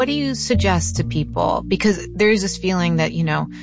What do you suggest to people? Because there's this feeling that,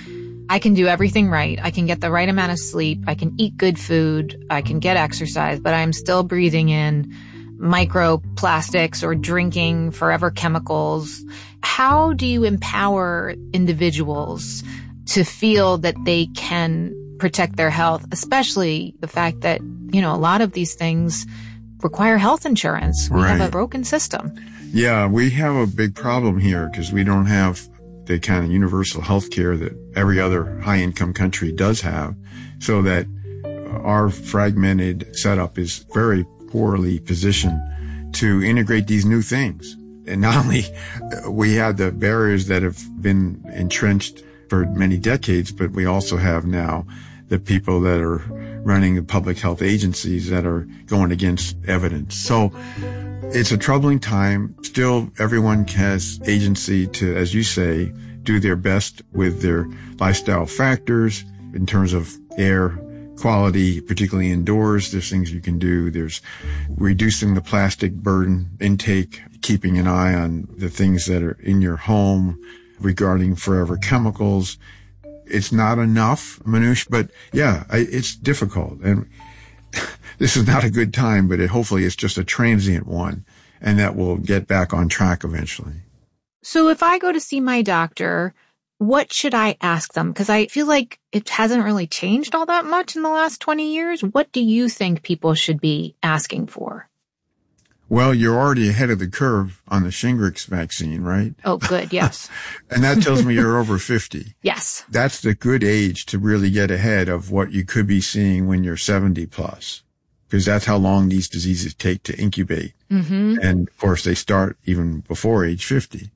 I can do everything right. I can get the right amount of sleep. I can eat good food. I can get exercise, but I'm still breathing in microplastics or drinking forever chemicals. How do you empower individuals to feel that they can protect their health, especially the fact that, a lot of these things require health insurance? We have a broken system. Yeah, we have a big problem here because we don't have the kind of universal health care that every other high-income country does have, so that our fragmented setup is very poorly positioned to integrate these new things. And not only we have the barriers that have been entrenched for many decades, but we also have now the people that are running the public health agencies that are going against evidence. So it's a troubling time. Still, everyone has agency to, as you say, do their best with their lifestyle factors in terms of air quality, particularly indoors. There's things you can do. There's reducing the plastic burden intake, keeping an eye on the things that are in your home regarding forever chemicals. It's not enough, Manoush, but yeah, it's difficult. And this is not a good time, but hopefully it's just a transient one, and that will get back on track eventually. So if I go to see my doctor, what should I ask them? Because I feel like it hasn't really changed all that much in the last 20 years. What do you think people should be asking for? Well, you're already ahead of the curve on the Shingrix vaccine, right? Oh, good. Yes. And that tells me you're over 50. Yes. That's the good age to really get ahead of what you could be seeing when you're 70 plus, because that's how long these diseases take to incubate. Mm-hmm. And of course, they start even before age 50.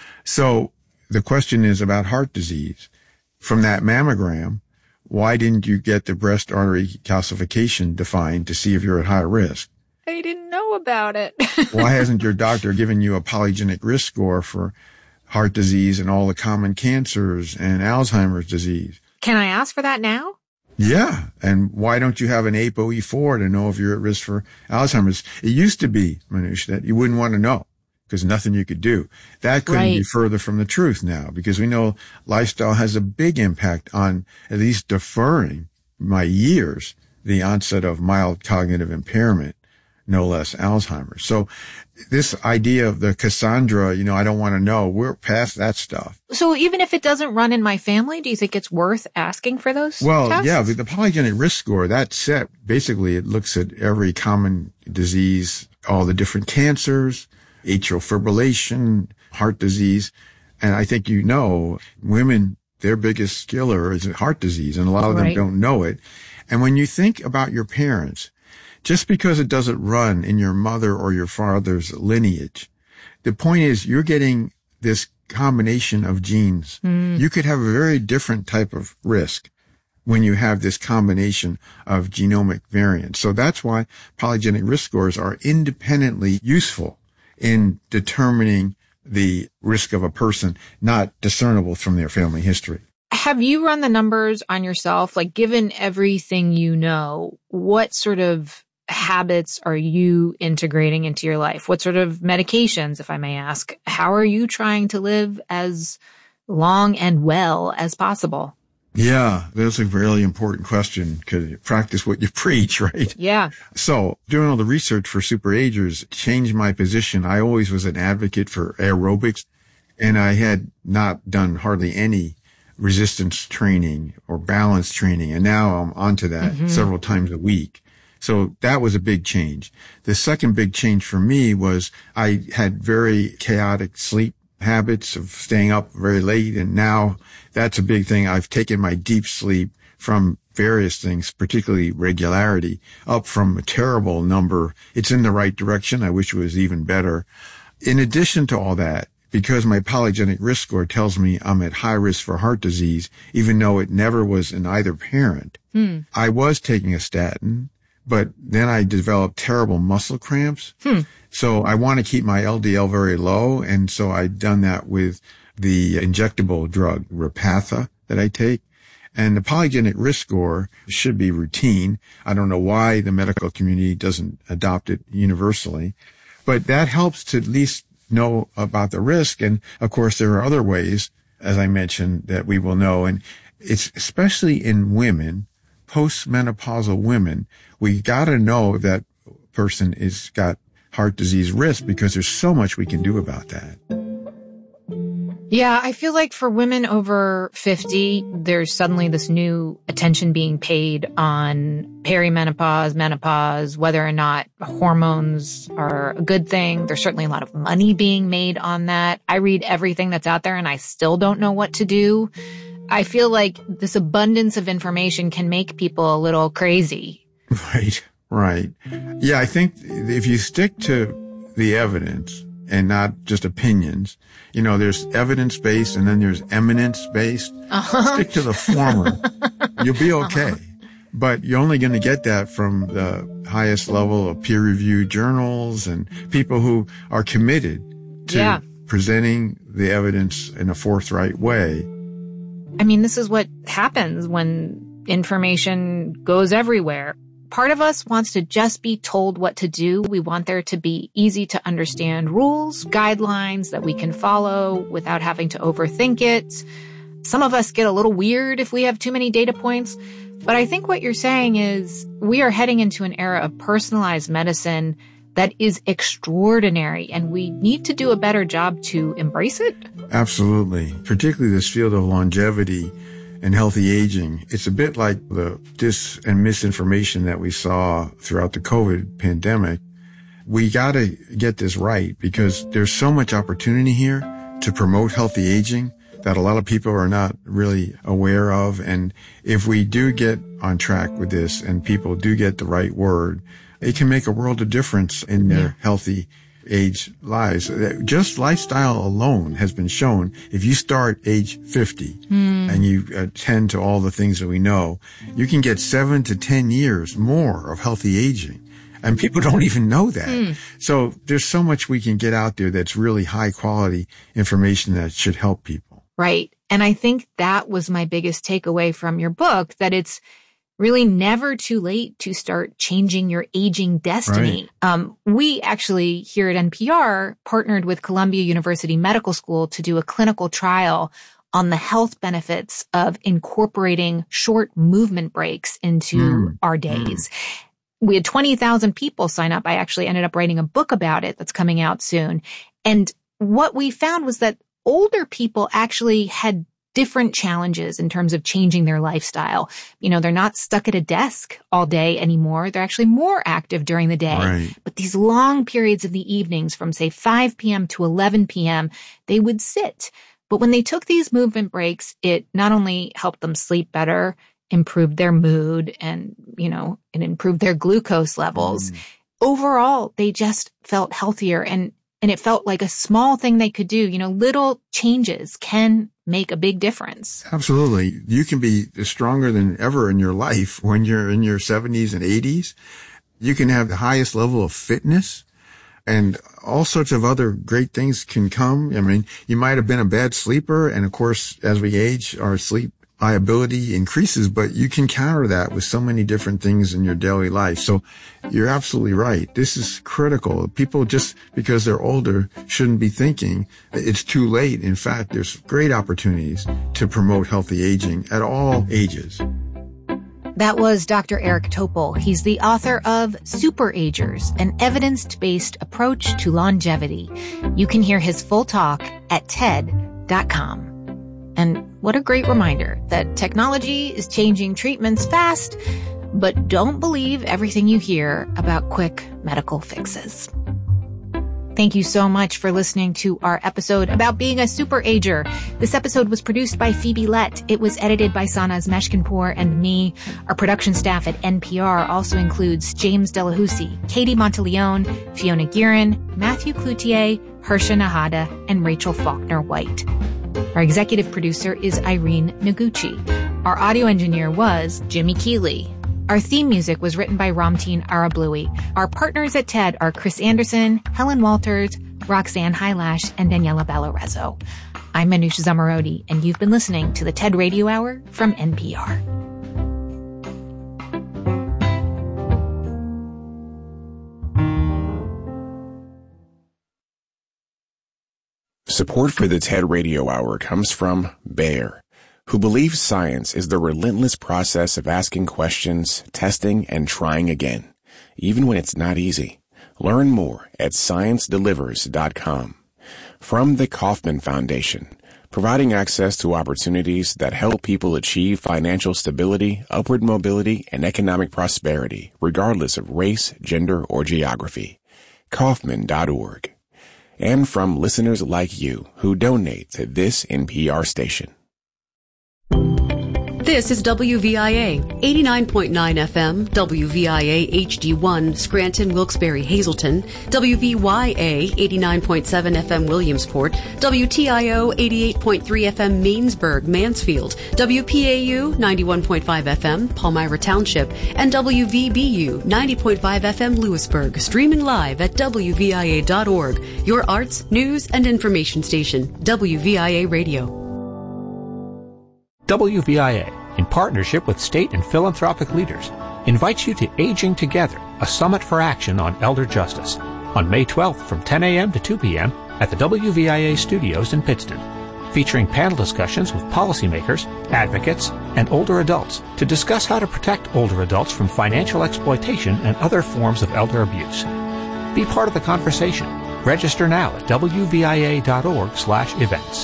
So the question is about heart disease. From that mammogram, why didn't you get the breast artery calcification defined to see if you're at high risk? I didn't know about it. Why hasn't your doctor given you a polygenic risk score for heart disease and all the common cancers and Alzheimer's disease? Can I ask for that now? Yeah. And why don't you have an ApoE4 to know if you're at risk for Alzheimer's? It used to be, Manoush, that you wouldn't want to know because nothing you could do. That couldn't be further from the truth now, because we know lifestyle has a big impact on at least deferring by years the onset of mild cognitive impairment, no less Alzheimer's. So this idea of the Cassandra, I don't want to know, we're past that stuff. So even if it doesn't run in my family, do you think it's worth asking for those tests? Yeah, the polygenic risk score, that set, basically it looks at every common disease, all the different cancers, atrial fibrillation, heart disease. And I think women, their biggest killer is heart disease, and a lot of them don't know it. And when you think about your parents, just because it doesn't run in your mother or your father's lineage, the point is you're getting this combination of genes. You could have a very different type of risk when you have this combination of genomic variants. So that's why polygenic risk scores are independently useful in determining the risk of a person, not discernible from their family history. Have you run the numbers on yourself? Like, given everything you know, what sort of habits are you integrating into your life? What sort of medications, if I may ask? How are you trying to live as long and well as possible? Yeah, that's a really important question, because you practice what you preach, right? Yeah. So doing all the research for superagers changed my position. I always was an advocate for aerobics, and I had not done hardly any resistance training or balance training. And now I'm onto that several times a week. So that was a big change. The second big change for me was I had very chaotic sleep habits of staying up very late. And now that's a big thing. I've taken my deep sleep from various things, particularly regularity, up from a terrible number. It's in the right direction. I wish it was even better. In addition to all that, because my polygenic risk score tells me I'm at high risk for heart disease, even though it never was in either parent, I was taking a statin, but then I developed terrible muscle cramps. So I want to keep my LDL very low. And so I've done that with the injectable drug Repatha that I take. And the polygenic risk score should be routine. I don't know why the medical community doesn't adopt it universally, but that helps to at least know about the risk. And of course, there are other ways, as I mentioned, that we will know. And it's especially in women, postmenopausal women, we got to know that person is got heart disease risk because there's so much we can do about that. Yeah, I feel like for women over 50, there's suddenly this new attention being paid on perimenopause, menopause, whether or not hormones are a good thing. There's certainly a lot of money being made on that. I read everything that's out there and I still don't know what to do. I feel like this abundance of information can make people a little crazy. Right. Yeah, I think if you stick to the evidence and not just opinions, there's evidence-based and then there's eminence-based. Stick to the former. You'll be okay. But you're only going to get that from the highest level of peer-reviewed journals and people who are committed to presenting the evidence in a forthright way. I mean, this is what happens when information goes everywhere. Part of us wants to just be told what to do. We want there to be easy to understand rules, guidelines that we can follow without having to overthink it. Some of us get a little weird if we have too many data points. But I think what you're saying is we are heading into an era of personalized medicine that is extraordinary, and we need to do a better job to embrace it. Absolutely. Particularly this field of longevity and healthy aging. It's a bit like the and misinformation that we saw throughout the COVID pandemic. We got to get this right because there's so much opportunity here to promote healthy aging that a lot of people are not really aware of. And if we do get on track with this and people do get the right word, it can make a world of difference in their healthy age lives. Just lifestyle alone has been shown. If you start age 50 and you attend to all the things that we know, you can get 7 to 10 years more of healthy aging. And people don't even know that. So there's so much we can get out there that's really high quality information that should help people. Right. And I think that was my biggest takeaway from your book, that it's really never too late to start changing your aging destiny. Right. We actually here at NPR partnered with Columbia University Medical School to do a clinical trial on the health benefits of incorporating short movement breaks into our days. We had 20,000 people sign up. I actually ended up writing a book about it that's coming out soon. And what we found was that older people actually had different challenges in terms of changing their lifestyle. They're not stuck at a desk all day anymore. They're actually more active during the day. Right. But these long periods of the evenings from, say, 5 p.m. to 11 p.m., they would sit. But when they took these movement breaks, it not only helped them sleep better, improved their mood, and, it improved their glucose levels. Overall, they just felt healthier, and it felt like a small thing they could do. Little changes can make a big difference. Absolutely. You can be stronger than ever in your life when you're in your 70s and 80s. You can have the highest level of fitness, and all sorts of other great things can come. I mean, you might have been a bad sleeper, and of course, as we age, our sleep liability increases, but you can counter that with so many different things in your daily life. So you're absolutely right. This is critical. People, just because they're older, shouldn't be thinking it's too late. In fact, there's great opportunities to promote healthy aging at all ages. That was Dr. Eric Topol. He's the author of Super Agers, an evidence-based approach to longevity. You can hear his full talk at TED.com. And what a great reminder that technology is changing treatments fast, but don't believe everything you hear about quick medical fixes. Thank you so much for listening to our episode about being a super ager. This episode was produced by Phoebe Lett. It was edited by Sanaz Meshkinpour and me. Our production staff at NPR also includes James Delahousie, Katie Monteleone, Fiona Guerin, Matthew Cloutier, Harsha Nahada, and Rachel Faulkner-White. Our executive producer is Irene Noguchi. Our audio engineer was Jimmy Keeley. Our theme music was written by Ramteen Arablouei. Our partners at TED are Chris Anderson, Helen Walters, Roxanne Hylash, and Daniela Ballarezzo. I'm Manoush Zomorodi, and you've been listening to the TED Radio Hour from NPR. Support for the TED Radio Hour comes from Bayer, who believes science is the relentless process of asking questions, testing, and trying again, even when it's not easy. Learn more at ScienceDelivers.com. From the Kauffman Foundation, providing access to opportunities that help people achieve financial stability, upward mobility, and economic prosperity, regardless of race, gender, or geography. Kauffman.org. And from listeners like you who donate to this NPR station. This is WVIA, 89.9 FM, WVIA HD1, Scranton, Wilkes-Barre, Hazleton, WVYA, 89.7 FM, Williamsport, WTIO, 88.3 FM, Mainsburg, Mansfield, WPAU, 91.5 FM, Palmyra Township, and WVBU, 90.5 FM, Lewisburg, streaming live at WVIA.org, your arts, news, and information station, WVIA Radio. WVIA, in partnership with state and philanthropic leaders, invites you to Aging Together, a summit for action on elder justice, on May 12th from 10 a.m. to 2 p.m. at the WVIA studios in Pittston, featuring panel discussions with policymakers, advocates, and older adults to discuss how to protect older adults from financial exploitation and other forms of elder abuse. Be part of the conversation. Register now at wvia.org/events.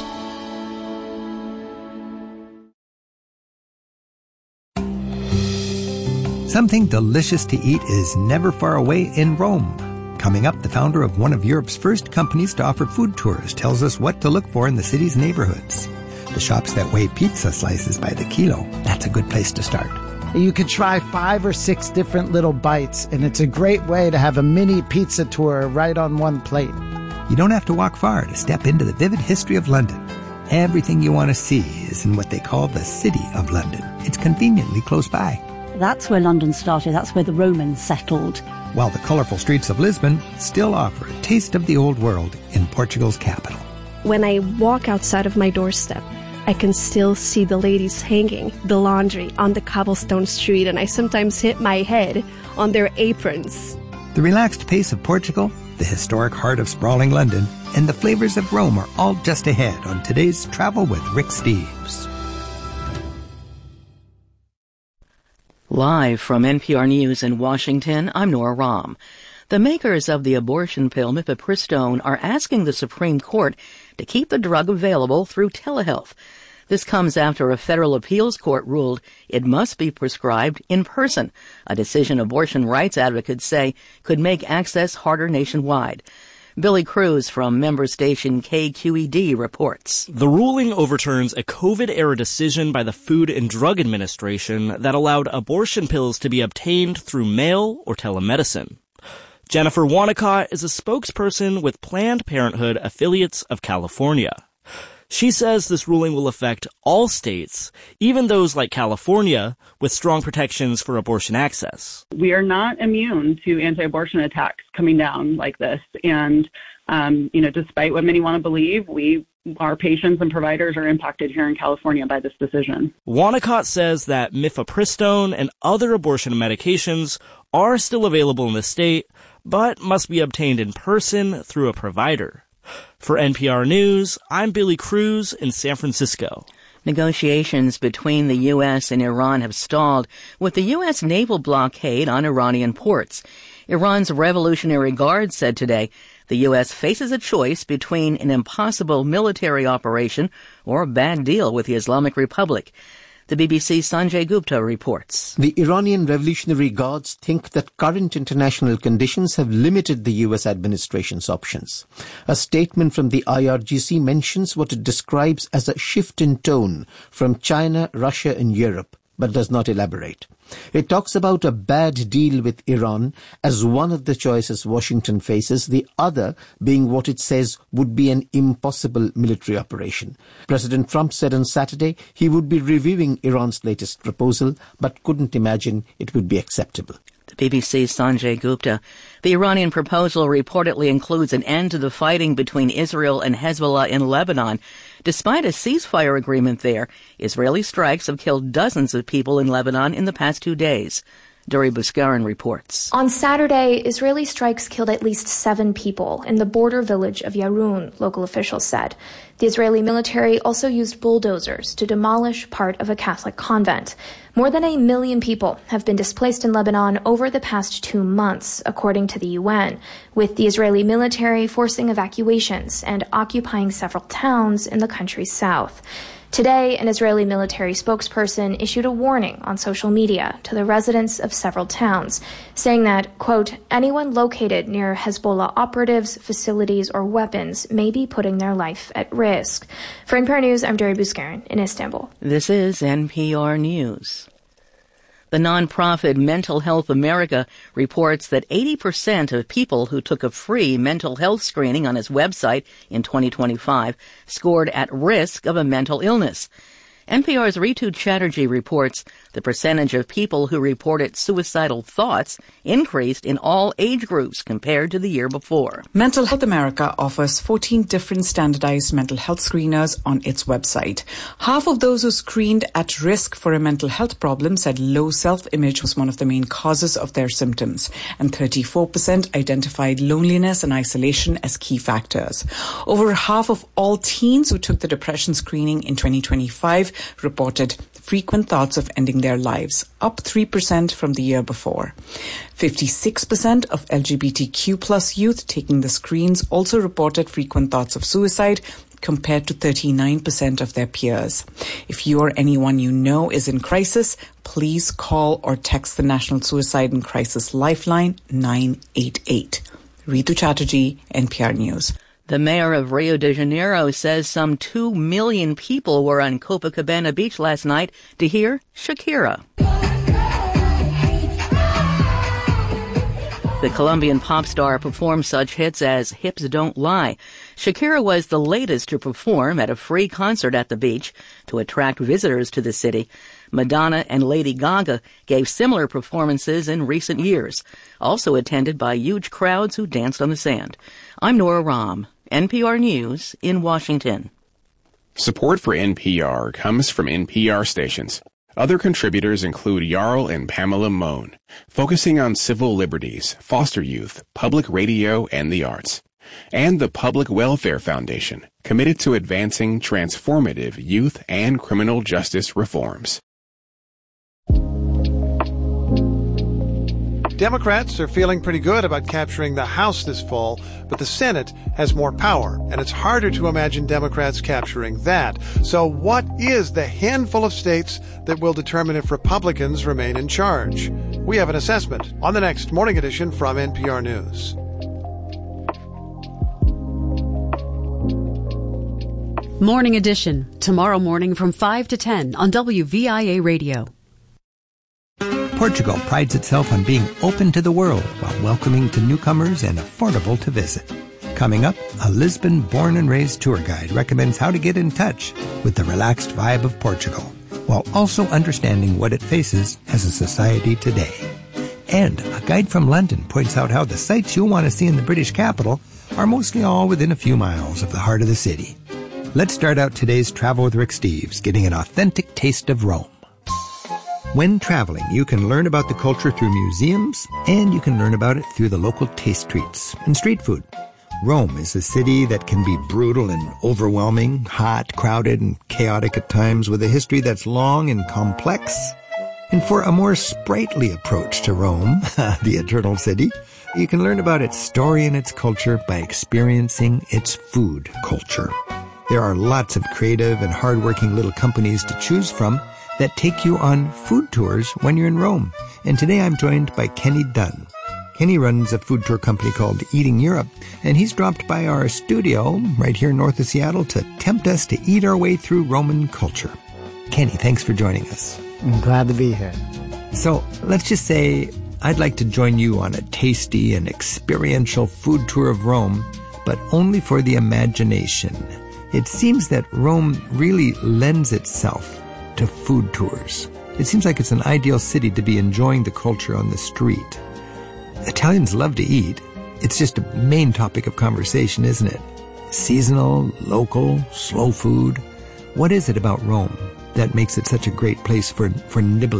Something delicious to eat is never far away in Rome. Coming up, the founder of one of Europe's first companies to offer food tours tells us what to look for in the city's neighborhoods. The shops that weigh pizza slices by the kilo, that's a good place to start. You could try 5 or 6 different little bites, and it's a great way to have a mini pizza tour right on one plate. You don't have to walk far to step into the vivid history of London. Everything you want to see is in what they call the City of London. It's conveniently close by. That's where London started. That's where the Romans settled. While the colourful streets of Lisbon still offer a taste of the old world in Portugal's capital. When I walk outside of my doorstep, I can still see the ladies hanging the laundry on the cobblestone street, and I sometimes hit my head on their aprons. The relaxed pace of Portugal, the historic heart of sprawling London, and the flavours of Rome are all just ahead on today's Travel with Rick Steves. Live from NPR News in Washington, I'm Nora Rahm. The makers of the abortion pill mifepristone are asking the Supreme Court to keep the drug available through telehealth. This comes after a federal appeals court ruled it must be prescribed in person, a decision abortion rights advocates say could make access harder nationwide. Billy Cruz from member station KQED reports. The ruling overturns a COVID-era decision by the Food and Drug Administration that allowed abortion pills to be obtained through mail or telemedicine. Jennifer Wanacott is a spokesperson with Planned Parenthood Affiliates of California. She says this ruling will affect all states, even those like California, with strong protections for abortion access. We are not immune to anti-abortion attacks coming down like this. And, despite what many want to believe, our patients and providers are impacted here in California by this decision. Wanacott says that mifepristone and other abortion medications are still available in the state, but must be obtained in person through a provider. For NPR News, I'm Billy Cruz in San Francisco. Negotiations between the U.S. and Iran have stalled with the U.S. naval blockade on Iranian ports. Iran's Revolutionary Guard said today the U.S. faces a choice between an impossible military operation or a bad deal with the Islamic Republic. The BBC's Sanjay Gupta reports. The Iranian Revolutionary Guards think that current international conditions have limited the U.S. administration's options. A statement from the IRGC mentions what it describes as a shift in tone from China, Russia, and Europe, but does not elaborate. It talks about a bad deal with Iran as one of the choices Washington faces, the other being what it says would be an impossible military operation. President Trump said on Saturday he would be reviewing Iran's latest proposal, but couldn't imagine it would be acceptable. The BBC's Sanjay Gupta. The Iranian proposal reportedly includes an end to the fighting between Israel and Hezbollah in Lebanon. Despite a ceasefire agreement there, Israeli strikes have killed dozens of people in Lebanon in the past 2 days. Duri Buskaran reports. On Saturday, Israeli strikes killed at least 7 people in the border village of Yarun, local officials said. The Israeli military also used bulldozers to demolish part of a Catholic convent. More than 1 million people have been displaced in Lebanon over the past 2 months, according to the UN, with the Israeli military forcing evacuations and occupying several towns in the country's south. Today, an Israeli military spokesperson issued a warning on social media to the residents of several towns, saying that, quote, anyone located near Hezbollah operatives, facilities, or weapons may be putting their life at risk. For NPR News, I'm Duri Buskaran in Istanbul. This is NPR News. The nonprofit Mental Health America reports that 80% of people who took a free mental health screening on its website in 2025 scored at risk of a mental illness. NPR's Ritu Chatterjee reports the percentage of people who reported suicidal thoughts increased in all age groups compared to the year before. Mental Health America offers 14 different standardized mental health screeners on its website. Half of those who screened at risk for a mental health problem said low self-image was one of the main causes of their symptoms, and 34% identified loneliness and isolation as key factors. Over half of all teens who took the depression screening in 2025 reported frequent thoughts of ending their lives, up 3% from the year before. 56% of LGBTQ plus youth taking the screens also reported frequent thoughts of suicide, compared to 39% of their peers. If you or anyone you know is in crisis, please call or text the National Suicide and Crisis Lifeline 988. Ritu Chatterjee, NPR News. The mayor of Rio de Janeiro says some 2 million people were on Copacabana Beach last night to hear Shakira. The Colombian pop star performed such hits as Hips Don't Lie. Shakira was the latest to perform at a free concert at the beach to attract visitors to the city. Madonna and Lady Gaga gave similar performances in recent years, also attended by huge crowds who danced on the sand. I'm Nora Rahm, NPR News in Washington. Support for NPR comes from NPR stations. Other contributors include Jarl and Pamela Mohn, focusing on civil liberties, foster youth, public radio, and the arts. And the Public Welfare Foundation, committed to advancing transformative youth and criminal justice reforms. Democrats are feeling pretty good about capturing the House this fall, but the Senate has more power, and it's harder to imagine Democrats capturing that. So what is the handful of states that will determine if Republicans remain in charge? We have an assessment on the next Morning Edition from NPR News. Morning Edition, tomorrow morning from 5 to 10 on WVIA Radio. Portugal prides itself on being open to the world while welcoming to newcomers and affordable to visit. Coming up, a Lisbon born and raised tour guide recommends how to get in touch with the relaxed vibe of Portugal, while also understanding what it faces as a society today. And a guide from London points out how the sights you'll want to see in the British capital are mostly all within a few miles of the heart of the city. Let's start out today's Travel with Rick Steves, getting an authentic taste of Rome. When traveling, you can learn about the culture through museums, and you can learn about it through the local taste treats and street food. Rome is a city that can be brutal and overwhelming, hot, crowded, and chaotic at times, with a history that's long and complex. And for a more sprightly approach to Rome, the Eternal City, you can learn about its story and its culture by experiencing its food culture. There are lots of creative and hardworking little companies to choose from that take you on food tours when you're in Rome. And today I'm joined by Kenny Dunn. Kenny runs a food tour company called Eating Europe, and he's dropped by our studio right here north of Seattle to tempt us to eat our way through Roman culture. Kenny, thanks for joining us. I'm glad to be here. So let's just say I'd like to join you on a tasty and experiential food tour of Rome, but only for the imagination. It seems that Rome really lends itself to food tours. It seems like it's an ideal city to be enjoying the culture on the street. Italians love to eat. It's just a main topic of conversation, isn't it? Seasonal, local, slow food. What is it about Rome that makes it such a great place for nibbling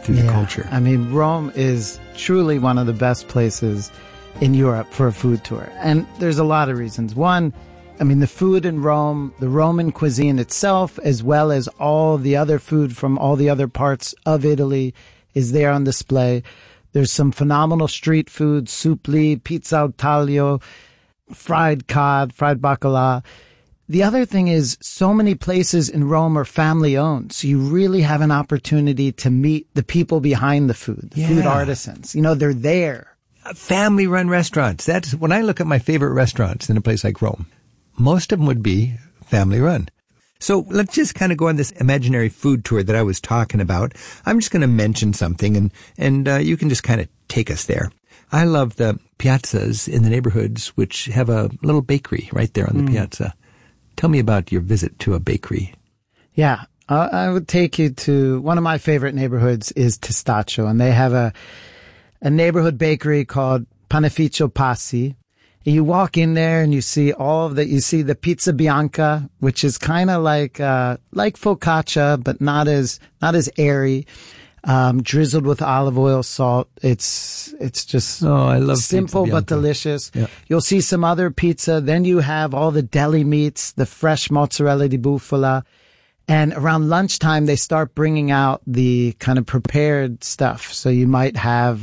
through the culture. I mean, Rome is truly one of the best places in Europe for a food tour. And there's a lot of reasons. One, I mean, the food in Rome, the Roman cuisine itself, as well as all the other food from all the other parts of Italy is there on display. There's some phenomenal street food, supli, pizza al taglio, fried cod, fried bacala. The other thing is so many places in Rome are family owned. So you really have an opportunity to meet the people behind the food, the food artisans. You know, they're there. Family run restaurants. That's when I look at my favorite restaurants in a place like Rome. Most of them would be family run. So let's just kind of go on this imaginary food tour that I was talking about. I'm just going to mention something and you can just kind of take us there. I love the piazzas in the neighborhoods which have a little bakery right there on the piazza. Tell me about your visit to a bakery. Yeah, I would take you to one of my favorite neighborhoods is Testaccio, and they have a neighborhood bakery called Panificio Passi. You walk in there and you see you see the pizza bianca, which is kind of like focaccia, but not as airy. Drizzled with olive oil, salt. It's just I love simple but delicious. Yeah. You'll see some other pizza. Then you have all the deli meats, the fresh mozzarella di bufala. And around lunchtime, they start bringing out the kind of prepared stuff. So you might have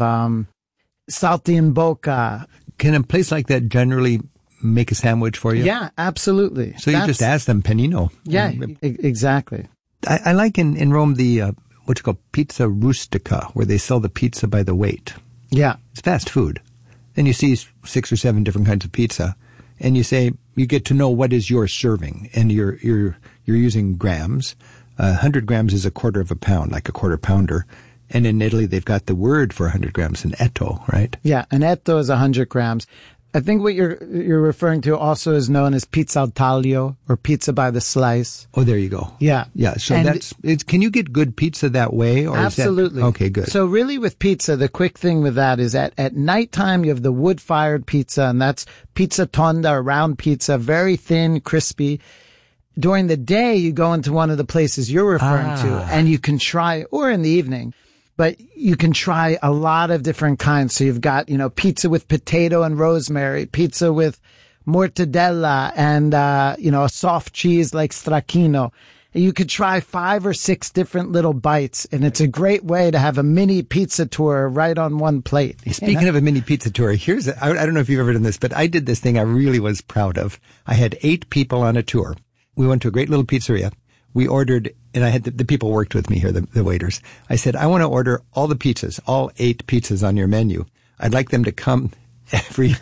salti in bocca. Can a place like that generally make a sandwich for you? Yeah, absolutely. So you just ask them panino. Yeah, exactly. I like in Rome the what you call pizza rustica, where they sell the pizza by the weight. Yeah. It's fast food. And you see 6 or 7 different kinds of pizza, and you get to know what is your serving, and you're using grams. 100 grams is a quarter of a pound, like a quarter pounder. And in Italy, they've got the word for 100 grams, an etto, right? Yeah, an etto is 100 grams. I think what you're referring to also is known as pizza al taglio, or pizza by the slice. Oh, there you go. Yeah. Yeah, so can you get good pizza that way? Or absolutely. Okay, good. So really with pizza, the quick thing with that is at nighttime, you have the wood-fired pizza, and that's pizza tonda, or round pizza, very thin, crispy. During the day, you go into one of the places you're referring to, and you can try, or in the evening, but you can try a lot of different kinds. So you've got, pizza with potato and rosemary, pizza with mortadella and, a soft cheese like stracchino. You could try 5 or 6 different little bites, and it's a great way to have a mini pizza tour right on one plate. Speaking of a mini pizza tour, I don't know if you've ever done this, but I did this thing I really was proud of. I had 8 people on a tour. We went to a great little pizzeria. We ordered, and I had the people worked with me here, the waiters. I said, I want to order all the pizzas, all 8 pizzas on your menu. I'd like them to come every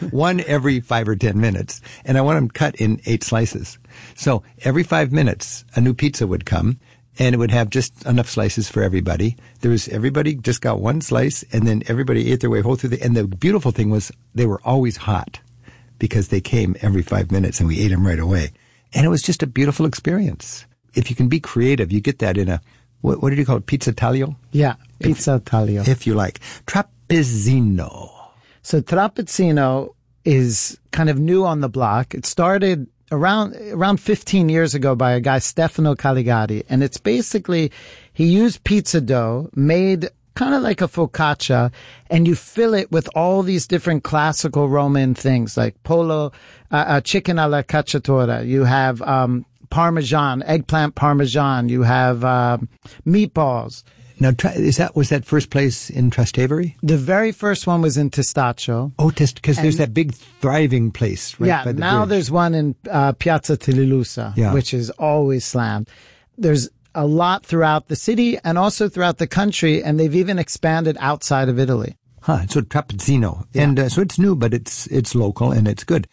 5 or 10 minutes, and I want them cut in 8 slices. So every 5 minutes, a new pizza would come, and it would have just enough slices for everybody. Everybody just got 1 slice, and then everybody ate their way whole through and the beautiful thing was they were always hot because they came every 5 minutes, and we ate them right away. And it was just a beautiful experience. If you can be creative, you get that in a, what did you call it, pizza taglio? Yeah, pizza taglio. If you like. Trapezzino. So trapezzino is kind of new on the block. It started around 15 years ago by a guy, Stefano Caligari. And it's basically, he used pizza dough made kind of like a focaccia, and you fill it with all these different classical Roman things like chicken alla cacciatora. You have Parmesan, eggplant Parmesan. You have meatballs. Now, was that first place in Trastevere? The very first one was in Testaccio. Oh, because there's that big thriving place right by the now bridge. There's one in Piazza Tililusa, which is always slammed. There's a lot throughout the city and also throughout the country, and they've even expanded outside of Italy. So Trapezzino. Yeah. And so it's new, but it's local and it's good.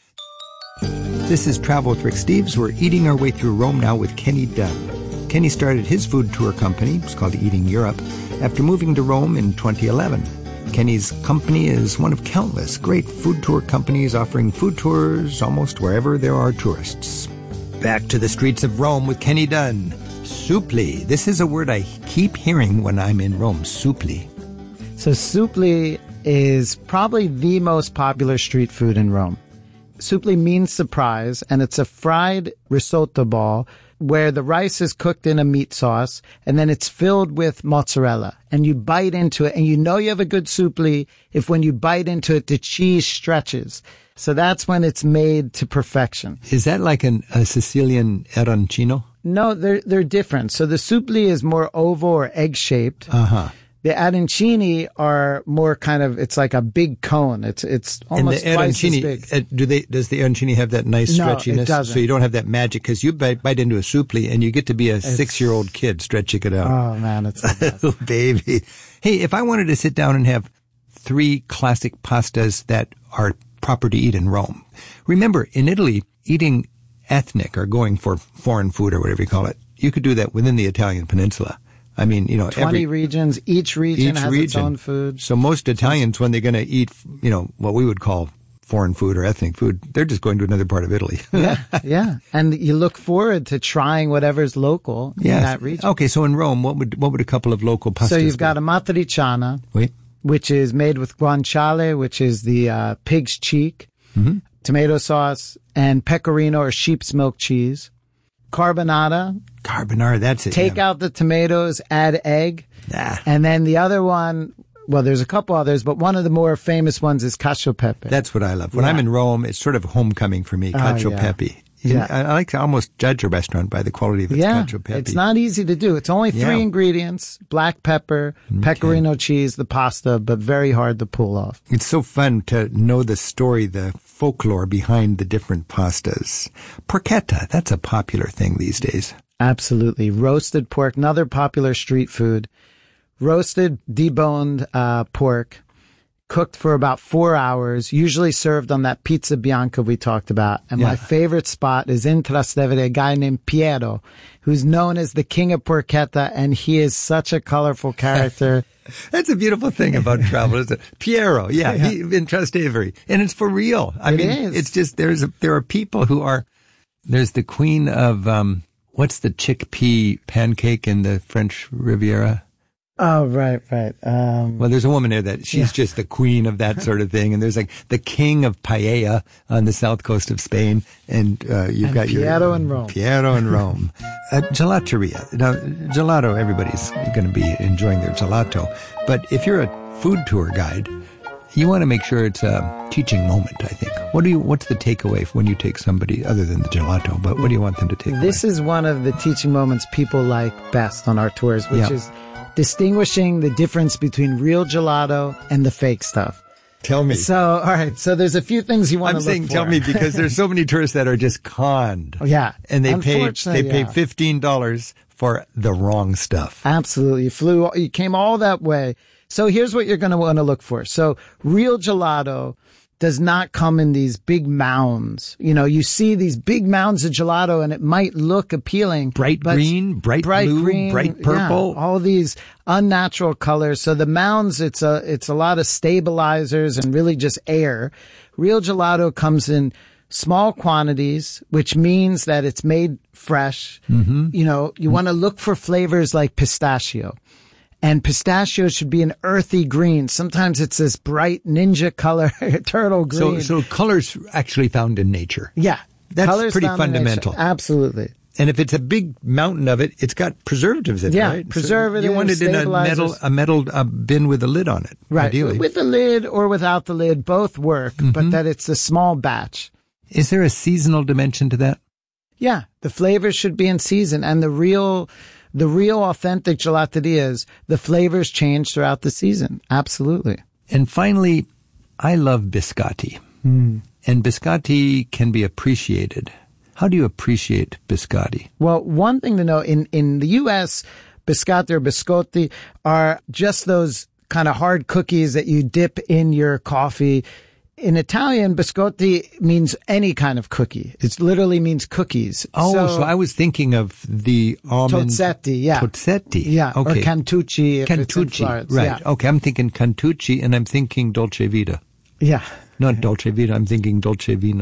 This is Travel with Rick Steves. We're eating our way through Rome now with Kenny Dunn. Kenny started his food tour company, it's called Eating Europe, after moving to Rome in 2011. Kenny's company is one of countless great food tour companies offering food tours almost wherever there are tourists. Back to the streets of Rome with Kenny Dunn. Supli. This is a word I keep hearing when I'm in Rome. Supli. So supli is probably the most popular street food in Rome. Supli means surprise, and it's a fried risotto ball where the rice is cooked in a meat sauce and then it's filled with mozzarella and you bite into it and you know you have a good soupli if when you bite into it, the cheese stretches. So that's when it's made to perfection. Is that like a Sicilian arancino? No, they're different. So the soupli is more oval or egg-shaped. Uh-huh. The arancini are more kind of, it's like a big cone. It's almost twice as big. Does the arancini have that nice stretchiness? No, it doesn't. So you don't have that magic, because you bite into a soupli and you get to be a 6-year-old kid stretching it out. Oh man, it's the best. Oh, baby. Hey, if I wanted to sit down and have 3 classic pastas that are proper to eat in Rome. Remember, in Italy, eating ethnic or going for foreign food or whatever you call it, you could do that within the Italian peninsula. I mean, 20 regions, each region has its own food. So most Italians, when they're going to eat, what we would call foreign food or ethnic food, they're just going to another part of Italy. Yeah. And you look forward to trying whatever's local in that region. Okay, so in Rome, what would a couple of local pastas So you've got a matriciana, which is made with guanciale, which is the pig's cheek, tomato sauce, and pecorino or sheep's milk cheese. Carbonara, that's it. Take out the tomatoes, add egg. And then the other one, well, there's a couple others, but one of the more famous ones is cacio e pepe. That's what I love. When I'm in Rome, it's sort of homecoming for me, cacio e pepe. Yeah. I like to almost judge a restaurant by the quality of its cacio e pepe. It's not easy to do. It's only 3 ingredients: black pepper, pecorino cheese, the pasta, but very hard to pull off. It's so fun to know the story, the folklore behind the different pastas. Porchetta, that's a popular thing these days. Absolutely. Roasted pork, another popular street food. Roasted, deboned pork, cooked for about 4 hours, usually served on that pizza bianca we talked about. And my favorite spot is in Trastevere, a guy named Piero, who's known as the king of porchetta, and he is such a colorful character. That's a beautiful thing about travel, isn't it? Piero, he in Trastevere. And it's for real. I mean, it's just, there are people who are, there's the queen of, what's the chickpea pancake in the French Riviera? Oh, right. Well, there's a woman there that she's just the queen of that sort of thing. And there's like the king of paella on the south coast of Spain. And you've got Piero in Rome. Piero in Rome. Gelateria. Now, gelato, everybody's going to be enjoying their gelato. But if you're a food tour guide, you want to make sure it's a teaching moment, I think. What's the takeaway when you take somebody other than the gelato? But what do you want them to take away? This is one of the teaching moments people like best on our tours, which is distinguishing the difference between real gelato and the fake stuff. Tell me. So, all right. So there's a few things you want to look for. I'm saying tell me because there's so many tourists that are just conned. Yeah. And they pay $15 for the wrong stuff. Absolutely. You came all that way. So here's what you're going to want to look for. So real gelato does not come in these big mounds. You see these big mounds of gelato and it might look appealing. Bright green, bright blue, green, bright purple. Yeah, all these unnatural colors. So the mounds, it's a lot of stabilizers and really just air. Real gelato comes in small quantities, which means that it's made fresh. Mm-hmm. You want to look for flavors like pistachio. And pistachio should be an earthy green. Sometimes it's this bright ninja color, turtle green. So color's actually found in nature. Yeah. That's color's pretty fundamental. Absolutely. And if it's a big mountain of it, it's got preservatives in it, right? Preservatives. So you want it in a metal bin with a lid on it, right? Ideally. With the lid or without the lid, both work, but that it's a small batch. Is there a seasonal dimension to that? Yeah. The flavors should be in season, and the real authentic gelaterias, the flavors change throughout the season. Absolutely. And finally, I love biscotti. And biscotti can be appreciated. How do you appreciate biscotti? Well, one thing to know, in the U.S., biscotti or biscotti are just those kind of hard cookies that you dip in your coffee. In Italian, biscotti means any kind of cookie. It literally means cookies. Oh, so I was thinking of the almond. Tozzetti, yeah. Tozzetti. Yeah, okay. Or Cantucci. Cantucci, right. Yeah. Okay, I'm thinking Cantucci and I'm thinking Dolce Vita. Yeah. Not Dolce Vita, I'm thinking Dolce Vino.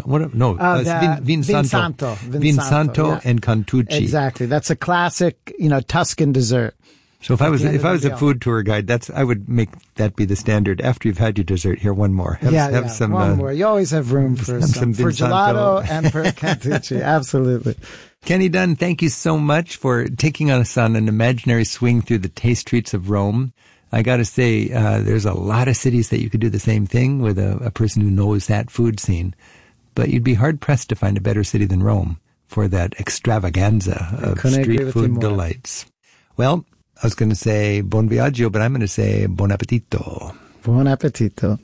Vinsanto yeah. and Cantucci. Exactly. That's a classic, Tuscan dessert. So if I was a food tour guide, I would make that be the standard. After you've had your dessert, here, one more. Have some, one more. You always have room for gelato and for cantucci. Absolutely. Kenny Dunn, thank you so much for taking us on an imaginary swing through the taste treats of Rome. I got to say, there's a lot of cities that you could do the same thing with a person who knows that food scene. But you'd be hard-pressed to find a better city than Rome for that extravaganza of street food delights. Well, I was going to say buon viaggio, but I'm going to say buon appetito. Buon appetito.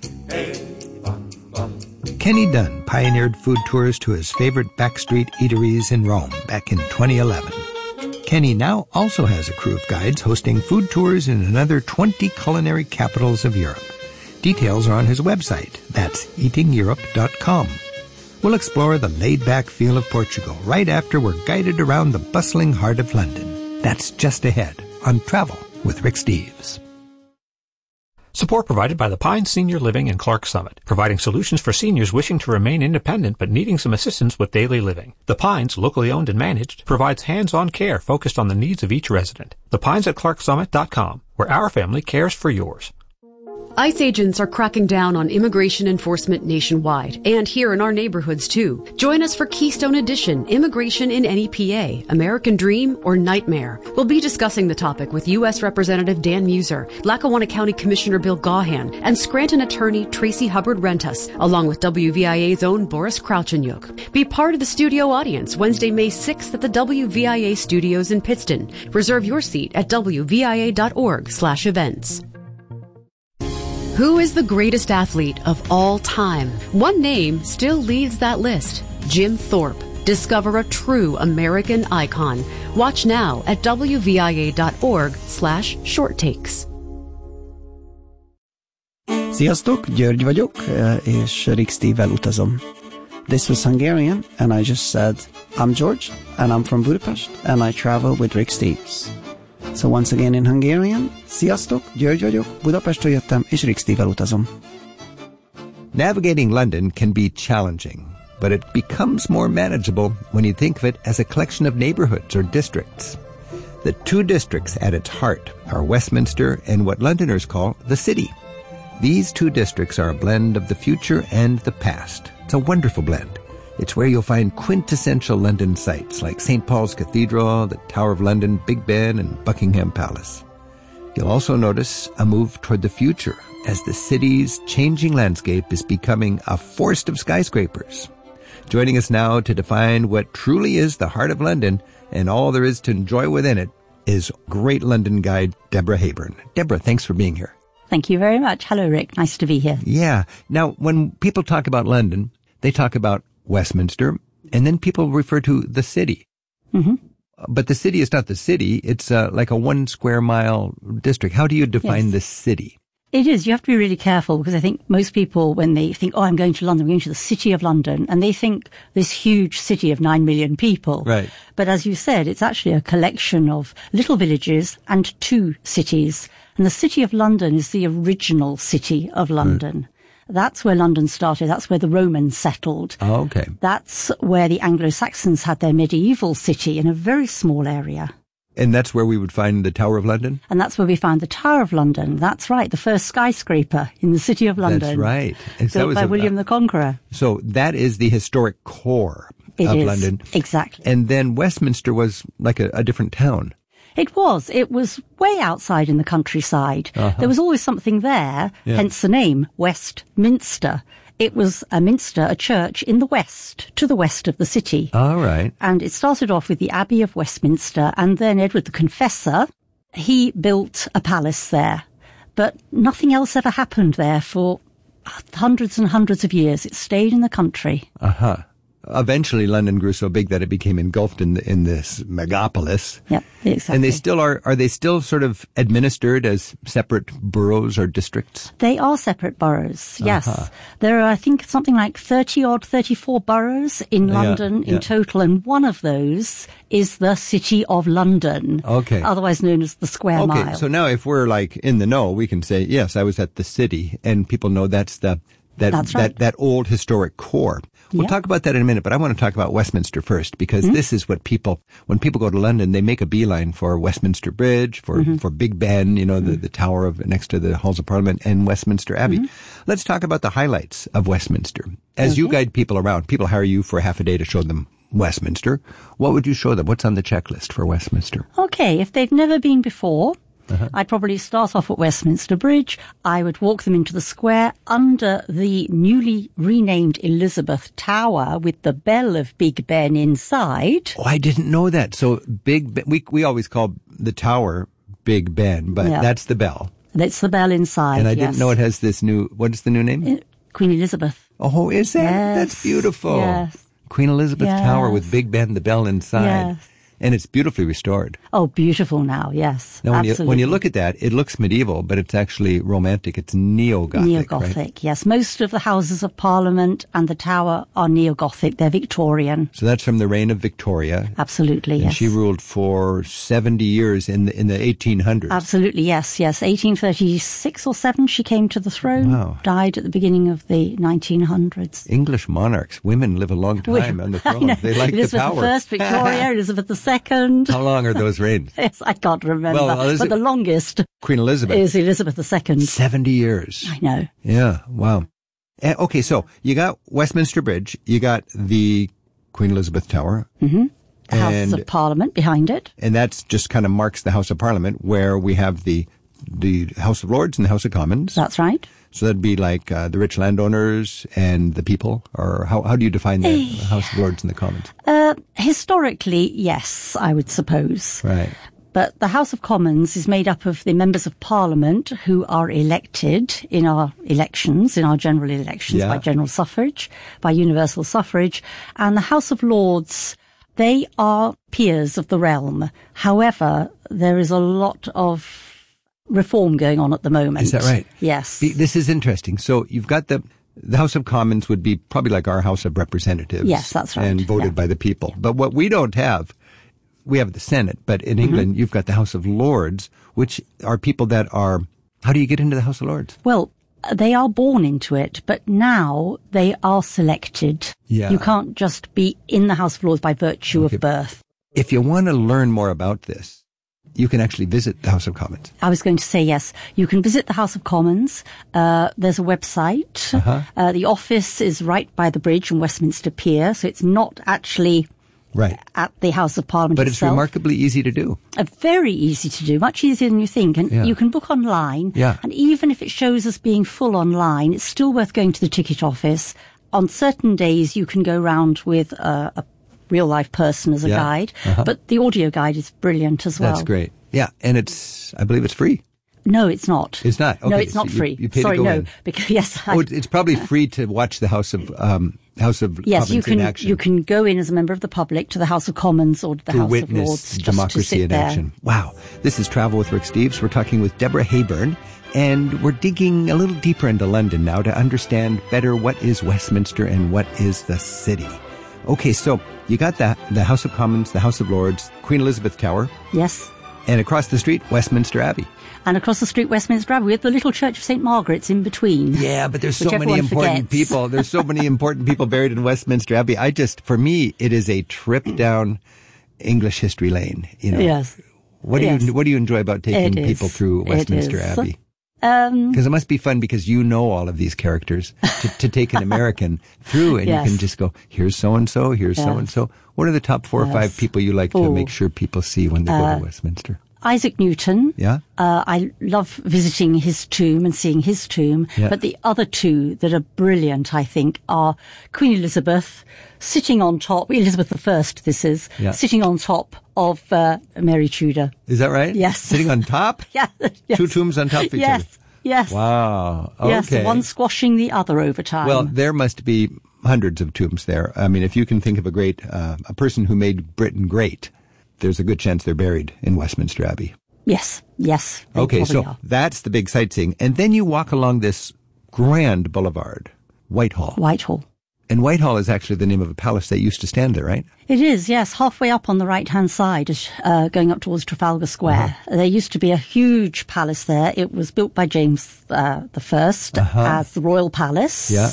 Kenny Dunn pioneered food tours to his favorite backstreet eateries in Rome back in 2011. Kenny now also has a crew of guides hosting food tours in another 20 culinary capitals of Europe. Details are on his website. That's eatingeurope.com. We'll explore the laid-back feel of Portugal right after we're guided around the bustling heart of London. That's just ahead on Travel with Rick Steves. Support provided by the Pines Senior Living in Clark Summit, providing solutions for seniors wishing to remain independent but needing some assistance with daily living. The Pines, locally owned and managed, provides hands-on care focused on the needs of each resident. The Pines at ClarkSummit.com, where our family cares for yours. ICE agents are cracking down on immigration enforcement nationwide, and here in our neighborhoods too. Join us for Keystone Edition, Immigration in NEPA, American Dream or Nightmare. We'll be discussing the topic with U.S. Representative Dan Muser, Lackawanna County Commissioner Bill Gaughan, and Scranton attorney Tracy Hubbard-Rentas, along with WVIA's own Boris Krauchenyuk. Be part of the studio audience Wednesday, May 6th at the WVIA studios in Pittston. Reserve your seat at wvia.org/events. Who is the greatest athlete of all time? One name still leads that list. Jim Thorpe. Discover a true American icon. Watch now at wvia.org/shorttakes. Sziasztok, György vagyok, és Rick Steve-vel utazom. This was Hungarian, and I just said, I'm George, and I'm from Budapest, and I travel with Rick Steves. So once again in Hungarian, sziasztok, György vagyok, Budapestről jöttem, és Rick Steve-vel utazom. Navigating London can be challenging, but it becomes more manageable when you think of it as a collection of neighborhoods or districts. The two districts at its heart are Westminster and what Londoners call the City. These two districts are a blend of the future and the past. It's a wonderful blend. It's where you'll find quintessential London sites like St. Paul's Cathedral, the Tower of London, Big Ben, and Buckingham Palace. You'll also notice a move toward the future as the city's changing landscape is becoming a forest of skyscrapers. Joining us now to define what truly is the heart of London and all there is to enjoy within it is great London guide Deborah Hayburn. Deborah, thanks for being here. Thank you very much. Hello, Rick. Nice to be here. Yeah. Now, when people talk about London, they talk about Westminster, and then people refer to the city. Mm-hmm. But the city is not the city. It's like a 1 square mile district. How do you define the city? It is. You have to be really careful because I think most people, when they think, oh, I'm going to London, I'm going to the city of London, and they think this huge city of 9 million people. Right. But as you said, it's actually a collection of little villages and 2 cities. And the city of London is the original city of London. That's where London started. That's where the Romans settled. Oh, okay. That's where the Anglo-Saxons had their medieval city in a very small area. And that's where we would find the Tower of London? And that's where we found the Tower of London. That's right. The first skyscraper in the city of London. That's right. Built by William the Conqueror. So that is the historic core of London. Exactly. And then Westminster was like a different town. It was way outside in the countryside. Uh-huh. There was always something there, hence the name, Westminster. It was a minster, a church in the west, to the west of the city. All right. And it started off with the Abbey of Westminster, and then Edward the Confessor, he built a palace there. But nothing else ever happened there for hundreds and hundreds of years. It stayed in the country. Uh-huh. Eventually, London grew so big that it became engulfed in this megapolis. Yep, exactly. And they still are they still sort of administered as separate boroughs or districts? They are separate boroughs, yes. There are, I think, something like 34 boroughs in London in total, and one of those is the City of London. Okay. Otherwise known as the Square Mile. Okay, so now if we're like in the know, we can say, yes, I was at the city, and people know that's that old historic core. We'll talk about that in a minute, but I want to talk about Westminster first, because this is what when people go to London, they make a beeline for Westminster Bridge, for Big Ben, the tower next to the Halls of Parliament, and Westminster Abbey. Let's talk about the highlights of Westminster. As you guide people around, people hire you for half a day to show them Westminster. What would you show them? What's on the checklist for Westminster? Okay, if they've never been before, I'd probably start off at Westminster Bridge. I would walk them into the square under the newly renamed Elizabeth Tower with the bell of Big Ben inside. Oh, I didn't know that. So Big Ben, we always call the tower Big Ben, but that's the bell. That's the bell inside, And I didn't know it has this what is the new name? Queen Elizabeth. Oh, is that? Yes. That's beautiful. Yes. Queen Elizabeth Tower with Big Ben, the bell inside. Yes. And it's beautifully restored. Oh, beautiful now, yes. Now, absolutely. when you look at that, it looks medieval, but it's actually romantic. It's neo-Gothic, Neo-Gothic, right? yes. Most of the Houses of Parliament and the Tower are neo-Gothic. They're Victorian. So that's from the reign of Victoria. Absolutely, and yes. she ruled for 70 years in the 1800s. Absolutely, yes. 1836 or 7 she came to the throne. Wow. Died at the beginning of the 1900s. English monarchs, women live a long time on the throne. They like Elizabeth the power. I, Victoria, Elizabeth II. How long are those reigns? Yes, I can't remember. Well, but the longest Queen Elizabeth is Elizabeth II. 70 years. I know. Yeah, wow. Okay, so you got Westminster Bridge, you got the Queen Elizabeth Tower. The Houses of Parliament behind it. And that's just kind of marks the House of Parliament, where we have the House of Lords and the House of Commons. That's right. So that'd be like the rich landowners and the people, or how do you define the House of Lords and the Commons? Historically, yes, I would suppose. Right. But the House of Commons is made up of the members of Parliament who are elected in our elections, in our general elections, by general suffrage, by universal suffrage. And the House of Lords, they are peers of the realm. However, there is a lot of reform going on at the moment. Is that right? Yes. This is interesting. So you've got the House of Commons would be probably like our House of Representatives. Yes, that's right. And voted by the people. But what we don't have, we have the Senate, but in England you've got the House of Lords, which are people that are, how do you get into the House of Lords? Well, they are born into it, but now they are selected. Yeah. You can't just be in the House of Lords by virtue of birth. If you want to learn more about this, you can actually visit the House of Commons. I was going to say, yes. You can visit the House of Commons. There's a website. The office is right by the bridge in Westminster Pier, so it's not actually at the House of Parliament But itself. it's remarkably easy to do. Very easy to do, much easier than you think. And you can book online. Yeah. And even if it shows as being full online, it's still worth going to the ticket office. On certain days, you can go round with a real-life person as a guide. But the audio guide is brilliant as well. That's great. Yeah, and I believe it's free. No, it's not. It's not? Okay, no, it's so not free. You pay Sorry, to go no. in. Because, yes. It's probably free to watch the House of Yes, Commons in action. you can go in as a member of the public to the House of Commons or to the to House witness of Lords. democracy just to sit in there. action. Wow. This is Travel with Rick Steves. We're talking with Deborah Hayburn, and we're digging a little deeper into London now to understand better what is Westminster and what is the city. Okay, so you got the House of Commons, the House of Lords, Queen Elizabeth Tower. Yes. And across the street, Westminster Abbey. And across the street, Westminster Abbey, with the little Church of St. Margaret's in between. Yeah, but there's so which many everyone important forgets. people. There's so many important people buried in Westminster Abbey. For me, it is a trip down English history lane. Yes. What do you enjoy about taking It people is. through Westminster It is. Abbey? Because it must be fun because you know all of these characters to take an American through, and Yes. you can just go, here's so-and-so, here's Yes. so-and-so. What are the top 4 or 5 people you like to make sure people see when they go to Westminster? Isaac Newton. Yeah? I love visiting his tomb and seeing his tomb. Yeah. But the other two that are brilliant, I think, are Queen Elizabeth sitting on top, Elizabeth I, this is, sitting on top of Mary Tudor. Is that right? Yes. Sitting on top? Yeah. Yes. 2 tombs on top of each other? Yes. Wow. Okay. Yes, one squashing the other over time. Well, there must be hundreds of tombs there. I mean, if you can think of a person who made Britain great, there's a good chance they're buried in Westminster Abbey. Yes. They Okay, so are. that's the big sightseeing. And then you walk along this grand boulevard, Whitehall. And Whitehall is actually the name of a palace that used to stand there, right? It is, yes, halfway up on the right-hand side, going up towards Trafalgar Square. There used to be a huge palace there. It was built by James I as the Royal Palace. Yeah.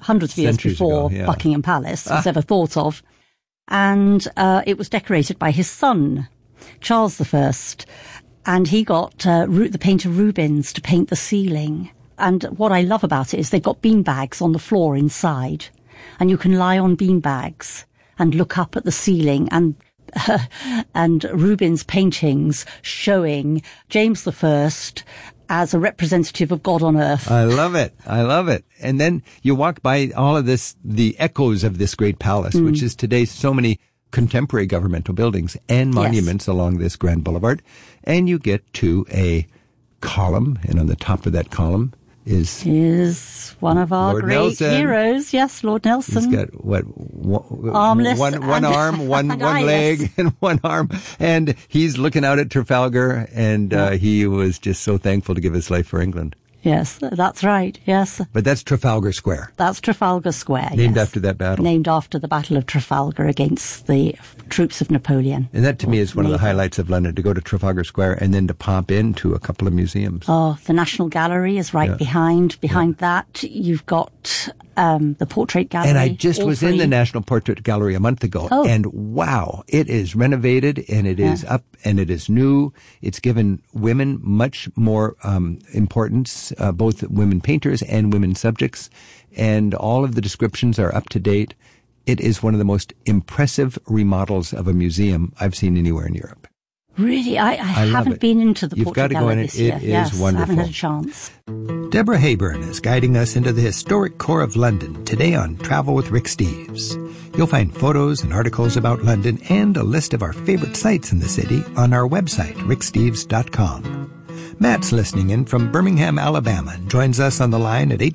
hundreds of years Centuries before ago, yeah. Buckingham Palace was ever thought of. And it was decorated by his son, Charles I. And he got the painter Rubens to paint the ceiling. And what I love about it is they've got beanbags on the floor inside. And you can lie on beanbags and look up at the ceiling and Rubens' paintings showing James I as a representative of God on earth. I love it. I love it. And then you walk by all of this, the echoes of this great palace, which is today so many contemporary governmental buildings and monuments along this grand boulevard. And you get to a column, and on the top of that column is one of our Lord great Nelson. Heroes. Yes, Lord Nelson. He's got Armless one arm, one leg, and one arm, and he's looking out at Trafalgar, and he was just so thankful to give his life for England. Yes, that's right. Yes. But that's Trafalgar Square. That's Trafalgar Square. Named after that battle. Named after the Battle of Trafalgar against the troops of Napoleon. And that to me is one of the highlights of London, to go to Trafalgar Square and then to pop into a couple of museums. Oh, the National Gallery is right behind. Behind that, you've got the Portrait Gallery. And I just was in the National Portrait Gallery a month ago. Oh. And wow, it is renovated and it is up and it is new. It's given women much more importance, both women painters and women subjects. And all of the descriptions are up to date. It is one of the most impressive remodels of a museum I've seen anywhere in Europe. Really? I haven't been into the You've Portrait got to go Gallery in it. this year. It is wonderful. I haven't had a chance. Deborah Hayburn is guiding us into the historic core of London today on Travel with Rick Steves. You'll find photos and articles about London and a list of our favorite sites in the city on our website, ricksteves.com. Matt's listening in from Birmingham, Alabama, and joins us on the line at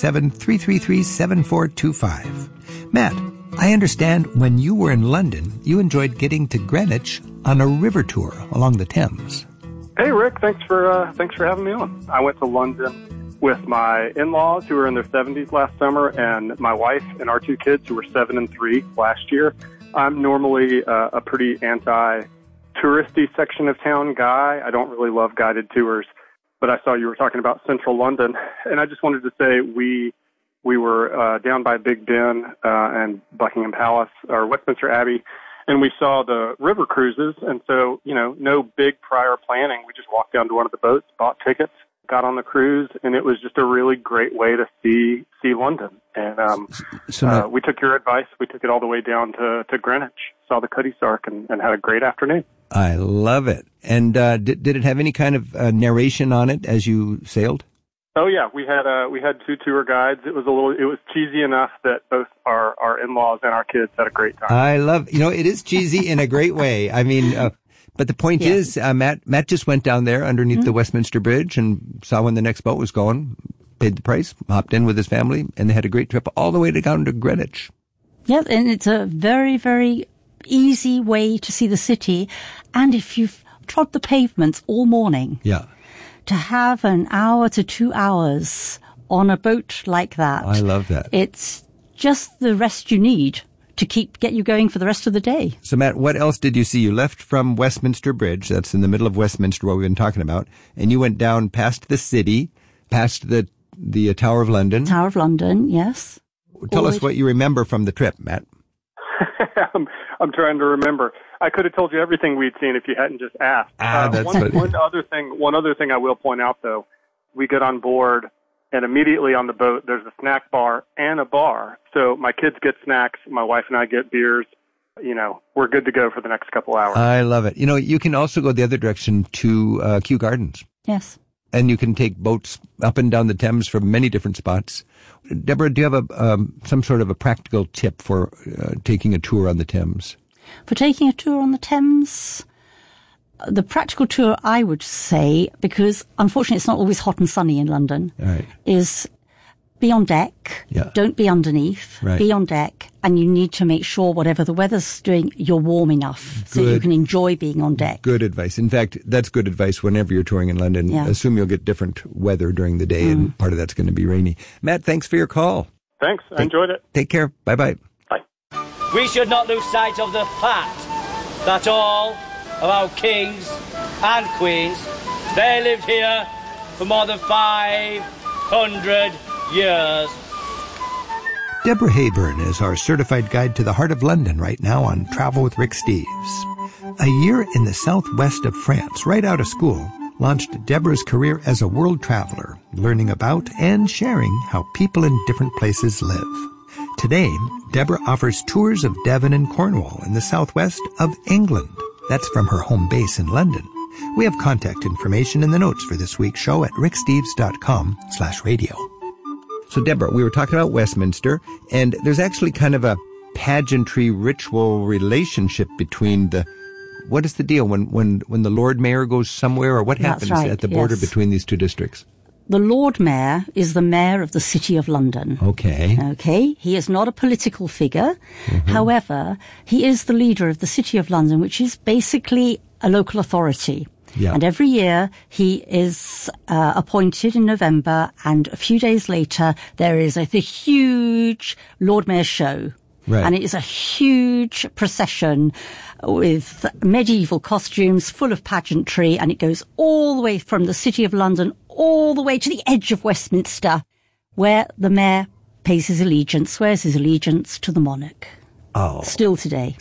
877-333-7425. Matt, I understand when you were in London, you enjoyed getting to Greenwich on a river tour along the Thames. Hey, Rick. Thanks for having me on. I went to London with my in-laws who were in their 70s last summer and my wife and our two kids who were 7 and 3 last year. I'm normally a pretty anti-touristy section of town guy. I don't really love guided tours, but I saw you were talking about central London, and I just wanted to say we were down by Big Ben and Buckingham Palace or Westminster Abbey, and we saw the river cruises. And so, no big prior planning. We just walked down to one of the boats, bought tickets, got on the cruise, and it was just a really great way to see London. And we took your advice. We took it all the way down to Greenwich, saw the Cutty Sark, and had a great afternoon. I love it. And did it have any kind of narration on it as you sailed? Oh yeah, we had two tour guides. It was cheesy enough that both our in-laws and our kids had a great time. I love, it is cheesy in a great way. I mean, but the point is, Matt just went down there underneath the Westminster Bridge and saw when the next boat was going, paid the price, hopped in with his family, and they had a great trip all the way down to Greenwich. Yeah, and it's a very, very easy way to see the city. And if you've trod the pavements all morning, to have an hour to 2 hours on a boat like that. I love that. It's just the rest you need to get you going for the rest of the day. So, Matt, what else did you see? You left from Westminster Bridge, that's in the middle of Westminster, what we've been talking about, and you went down past the city, past the Tower of London. Tower of London, yes. Tell us what you remember from the trip, Matt. I'm trying to remember. I could have told you everything we'd seen if you hadn't just asked. One other thing I will point out, though, we get on board, and immediately on the boat, there's a snack bar and a bar. So my kids get snacks, my wife and I get beers. We're good to go for the next couple hours. I love it. You can also go the other direction to Kew Gardens. Yes. And you can take boats up and down the Thames from many different spots. Deborah, do you have some sort of a practical tip for taking a tour on the Thames? For taking a tour on the Thames, the practical tour, I would say, because unfortunately it's not always hot and sunny in London, is be on deck. Yeah. Don't be underneath. Right. Be on deck. And you need to make sure whatever the weather's doing, you're warm enough so you can enjoy being on deck. Good advice. In fact, that's good advice whenever you're touring in London. Yeah. Assume you'll get different weather during the day, and part of that's going to be rainy. Matt, thanks for your call. Thanks. I enjoyed it. Take care. Bye-bye. We should not lose sight of the fact that all of our kings and queens, they lived here for more than 500 years. Deborah Hayburn is our certified guide to the heart of London right now on Travel with Rick Steves. A year in the southwest of France, right out of school, launched Deborah's career as a world traveler, learning about and sharing how people in different places live. Today, Deborah offers tours of Devon and Cornwall in the southwest of England. That's from her home base in London. We have contact information in the notes for this week's show at ricksteves.com/radio. So, Deborah, we were talking about Westminster, and there's actually kind of a pageantry ritual relationship between what is the deal when the Lord Mayor goes somewhere, or what happens at the border between these two districts? The Lord Mayor is the mayor of the City of London. Okay. He is not a political figure. Mm-hmm. However, he is the leader of the City of London, which is basically a local authority. Yeah. And every year he is appointed in November, and a few days later there is the huge Lord Mayor show. Right. And it is a huge procession with medieval costumes full of pageantry, and it goes all the way from the City of London all the way to the edge of Westminster, where the mayor pays his allegiance, swears his allegiance to the monarch. Oh. Still today.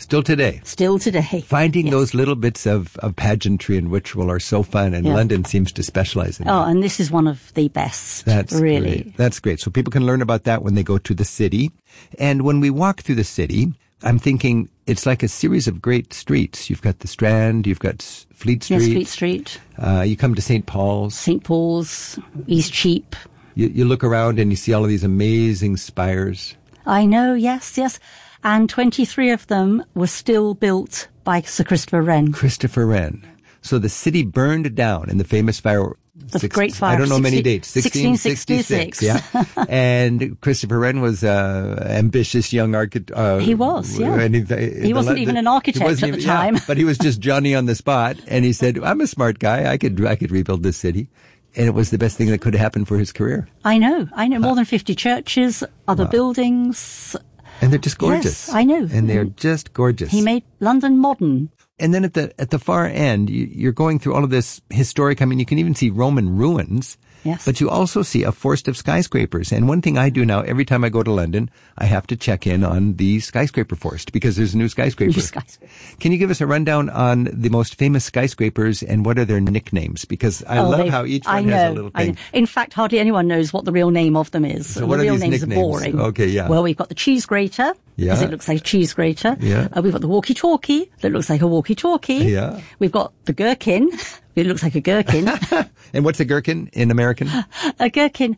Finding those little bits of pageantry and ritual are so fun, and London seems to specialize in that. Oh, and this is one of the best. That's really great. That's great. So people can learn about that when they go to the city. And when we walk through the city, I'm thinking it's like a series of great streets. You've got the Strand, you've got Fleet Street. Yes, Fleet Street. You come to St. Paul's. St. Paul's, Eastcheap. You look around and you see all of these amazing spires. I know, yes. And 23 of them were still built by Sir Christopher Wren. So the city burned down in the famous fire. The Great Fire. I don't know many dates. 1666. Yeah. And Christopher Wren was an ambitious young architect. He was, yeah. And he wasn't even an architect at the time. But he was just Johnny on the spot. And he said, I'm a smart guy. I could rebuild this city. And it was the best thing that could happen for his career. I know. More than 50 churches, other buildings. And they're just gorgeous. Yes, I know. And they're just gorgeous. He made London modern. And then at the far end, you're going through all of this historic, you can even see Roman ruins. Yes. But you also see a forest of skyscrapers. And one thing I do now, every time I go to London, I have to check in on the skyscraper forest because there's a new skyscraper. Can you give us a rundown on the most famous skyscrapers and what are their nicknames? Because I love how each one has a little thing. In fact, hardly anyone knows what the real name of them is. So what are these nicknames? The real names are boring. Okay, yeah. Well, we've got the cheese grater. Yeah. Because it looks like a cheese grater. Yeah. We've got the walkie-talkie that looks like a walkie-talkie. Yeah. We've got the gherkin. It looks like a gherkin. And what's a gherkin in American? A gherkin.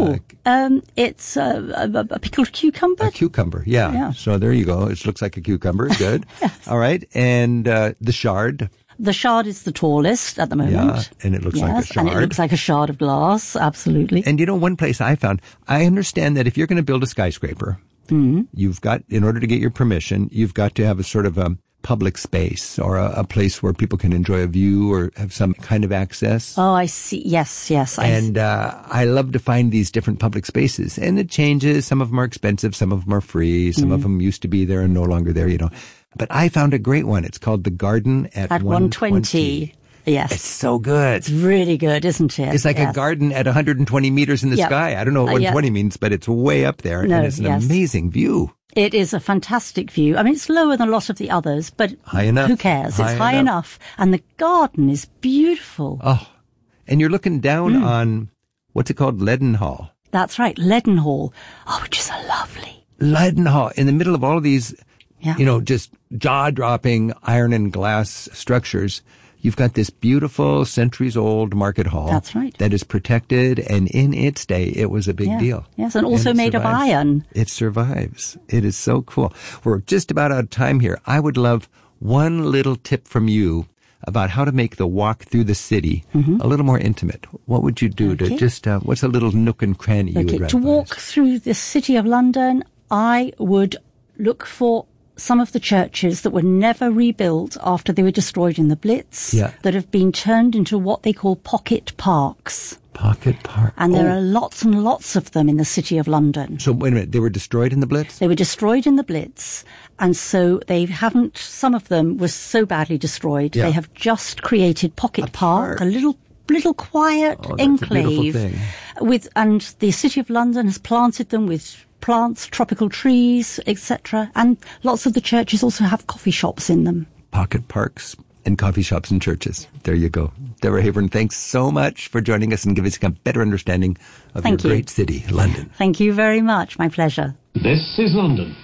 It's a pickled cucumber. A cucumber, yeah. So there you go. It looks like a cucumber. Good. Yes. All right. And the shard. The shard is the tallest at the moment. Yeah, and it looks like a shard. And it looks like a shard of glass, absolutely. And one place I found, I understand that if you're going to build a skyscraper, you've got, in order to get your permission, you've got to have a sort of a public space or a place where people can enjoy a view or have some kind of access. Oh, I see. Yes. I love to find these different public spaces. And it changes. Some of them are expensive. Some of them are free. Some of them used to be there and no longer there, But I found a great one. It's called the Garden at 120. Yes. It's so good. It's really good, isn't it? It's like a garden at 120 meters in the sky. I don't know what 120 means, but it's way up there. And it's an amazing view. It is a fantastic view. It's lower than a lot of the others, but high enough. Who cares? It's high enough. And the garden is beautiful. Oh, and you're looking down on, what's it called? Leadenhall. That's right, Leadenhall. Oh, which is lovely. Leadenhall, in the middle of all of these, just jaw-dropping iron and glass structures. You've got this beautiful, centuries-old market hall. That's right. That is protected, and in its day, it was a big deal. Yes, and also made of iron. It survives. It is so cool. We're just about out of time here. I would love one little tip from you about how to make the walk through the city a little more intimate. What would you do to just, what's a little nook and cranny you would advise? To walk through the City of London, I would look for some of the churches that were never rebuilt after they were destroyed in the Blitz, that have been turned into what they call pocket parks. Pocket park. And there are lots and lots of them in the City of London. So wait a minute, they were destroyed in the Blitz? They were destroyed in the Blitz, and so they haven't, some of them were so badly destroyed, they have just created Pocket Park, a little quiet enclave. That's a beautiful thing. And the City of London has planted them with plants, tropical trees, etc. And lots of the churches also have coffee shops in them. Pocket parks and coffee shops and churches. There you go. Deborah Heyburn, thanks so much for joining us and giving us a better understanding of your great city, London. Thank you very much. My pleasure. This is London.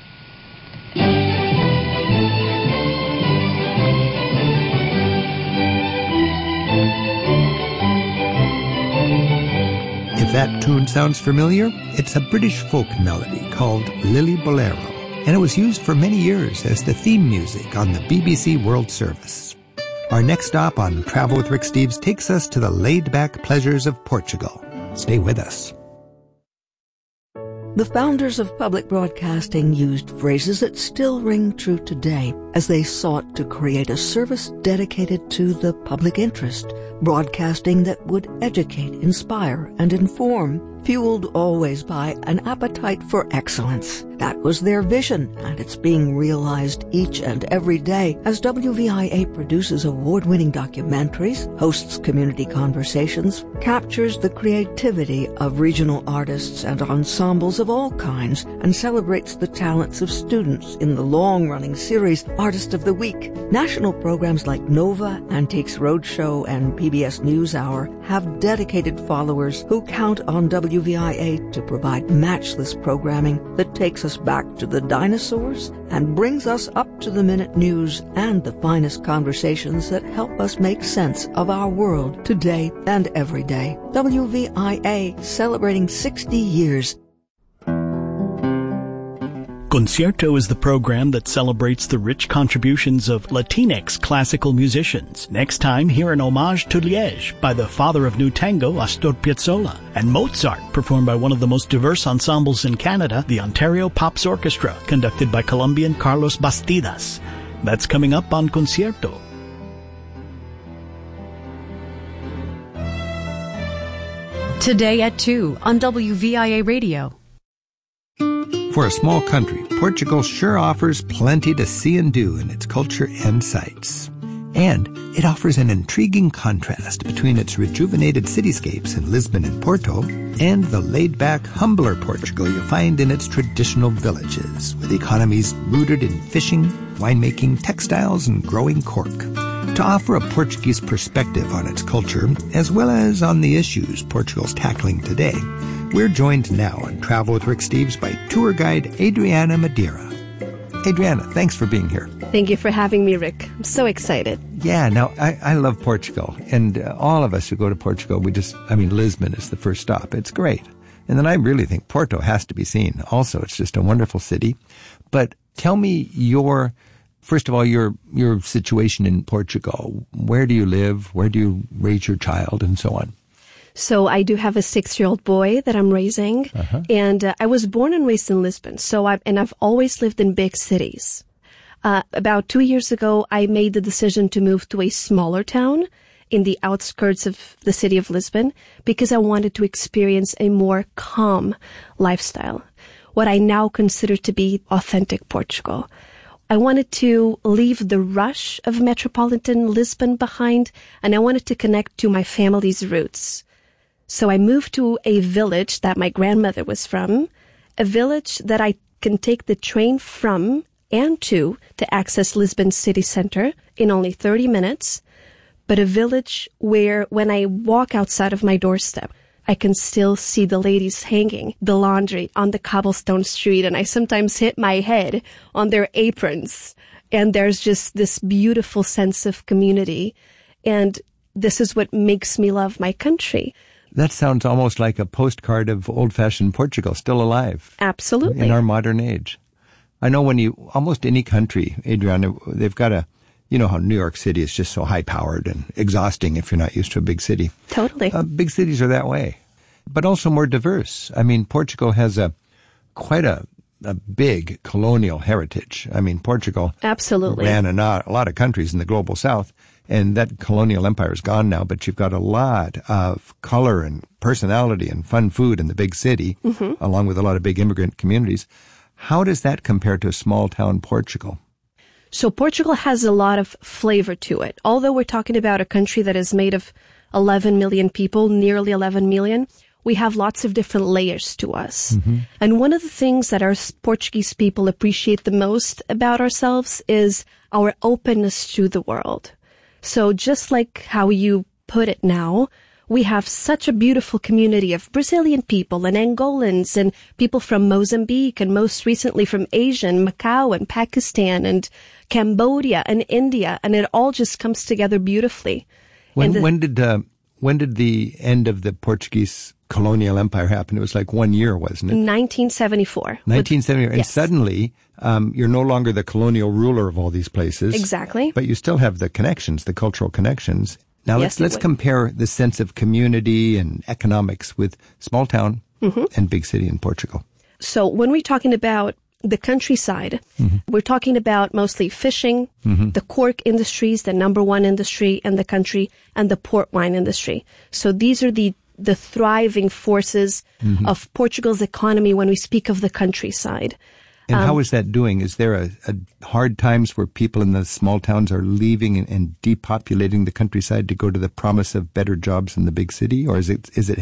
If that tune sounds familiar, it's a British folk melody called Lily Bolero, and it was used for many years as the theme music on the BBC World Service. Our next stop on Travel with Rick Steves takes us to the laid-back pleasures of Portugal. Stay with us. The founders of public broadcasting used phrases that still ring true today as they sought to create a service dedicated to the public interest, broadcasting that would educate, inspire, and inform, fueled always by an appetite for excellence. That was their vision, and it's being realized each and every day as WVIA produces award-winning documentaries, hosts community conversations, captures the creativity of regional artists and ensembles of all kinds, and celebrates the talents of students in the long-running series Artist of the Week. National programs like Nova, Antiques Roadshow, and PBS NewsHour have dedicated followers who count on WVIA to provide matchless programming that takes us back to the dinosaurs and brings us up to the minute news and the finest conversations that help us make sense of our world today and every day. WVIA celebrating 60 years. Concierto is the program that celebrates the rich contributions of Latinx classical musicians. Next time, hear an homage to Liège by the father of new tango, Astor Piazzolla, and Mozart, performed by one of the most diverse ensembles in Canada, the Ontario Pops Orchestra, conducted by Colombian Carlos Bastidas. That's coming up on Concierto. Today at 2 on WVIA Radio. For a small country, Portugal sure offers plenty to see and do in its culture and sights. And it offers an intriguing contrast between its rejuvenated cityscapes in Lisbon and Porto and the laid-back, humbler Portugal you find in its traditional villages, with economies rooted in fishing, winemaking, textiles, and growing cork. To offer a Portuguese perspective on its culture, as well as on the issues Portugal's tackling today, we're joined now on Travel with Rick Steves by tour guide Adriana Madeira. Adriana, thanks for being here. Thank you for having me, Rick. I'm so excited. Yeah, now, I love Portugal, and all of us who go to Portugal, Lisbon is the first stop. It's great. And then I really think Porto has to be seen. Also, it's just a wonderful city. But tell me first of all, your situation in Portugal. Where do you live? Where do you raise your child, and so on? So I do have a 6-year-old boy that I'm raising, and I was born and raised in Lisbon. I've always lived in big cities. About 2 years ago, I made the decision to move to a smaller town in the outskirts of the city of Lisbon because I wanted to experience a more calm lifestyle, what I now consider to be authentic Portugal. I wanted to leave the rush of metropolitan Lisbon behind, and I wanted to connect to my family's roots. So I moved to a village that my grandmother was from, a village that I can take the train from and to access Lisbon city center in only 30 minutes, but a village where when I walk outside of my doorstep, I can still see the ladies hanging the laundry on the cobblestone street, and I sometimes hit my head on their aprons. And there's just this beautiful sense of community. And this is what makes me love my country. That sounds almost like a postcard of old-fashioned Portugal, still alive. Absolutely. In our modern age. I know almost any country, Adriana, they've got you know how New York City is just so high-powered and exhausting if you're not used to a big city. Totally. Big cities are that way, but also more diverse. Portugal has quite a big colonial heritage. Portugal absolutely ran a lot of countries in the global south, and that colonial empire is gone now, but you've got a lot of color and personality and fun food in the big city, along with a lot of big immigrant communities. How does that compare to small-town Portugal? So Portugal has a lot of flavor to it. Although we're talking about a country that is made of 11 million people, nearly 11 million, we have lots of different layers to us. And one of the things that our Portuguese people appreciate the most about ourselves is our openness to the world. So just like how you put it now, we have such a beautiful community of Brazilian people and Angolans and people from Mozambique and most recently from Asia and Macau and Pakistan and Cambodia and India. And it all just comes together beautifully. When did the end of the Portuguese colonial empire happen? It was like 1 year, wasn't it? 1974. 1974. And yes. Suddenly, you're no longer the colonial ruler of all these places. Exactly. But you still have the connections, the cultural connections. Now Yes, let's compare the sense of community and economics with small town and big city in Portugal. So when we're talking about the countryside, we're talking about mostly fishing, the cork industry is the number one industry in the country, and the port wine industry. So these are the thriving forces of Portugal's economy when we speak of the countryside. And how is that doing? Is there a hard times where people in the small towns are leaving and depopulating the countryside to go to the promise of better jobs in the big city? Or is it